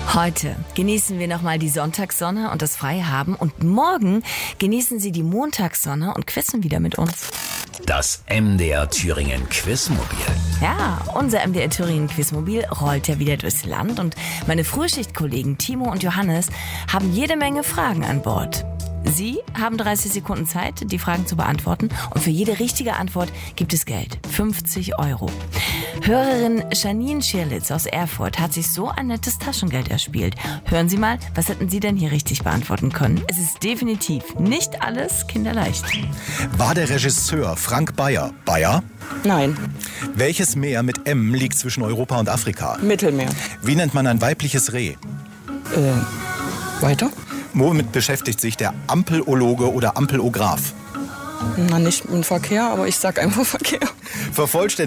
Heute genießen wir nochmal die Sonntagssonne und das Freihaben und morgen genießen Sie die Montagssonne und quizzen wieder mit uns. Das MDR Thüringen Quizmobil. Ja, unser MDR Thüringen Quizmobil rollt ja wieder durchs Land und meine Frühschichtkollegen Timo und Johannes haben jede Menge Fragen an Bord. Sie haben 30 Sekunden Zeit, die Fragen zu beantworten und für jede richtige Antwort gibt es Geld, 50 €. Hörerin Janine Schirlitz aus Erfurt hat sich so ein nettes Taschengeld erspielt. Hören Sie mal, was hätten Sie denn hier richtig beantworten können? Es ist definitiv nicht alles kinderleicht. War der Regisseur Frank Bayer Bayer? Nein, Welches Meer mit M liegt zwischen Europa und Afrika? Mittelmeer. Wie nennt man ein weibliches Reh? Weiter? Womit beschäftigt sich der Ampelologe oder Ampelograph? Na, nicht mit dem Verkehr, aber ich sag einfach Verkehr. Vervollständigt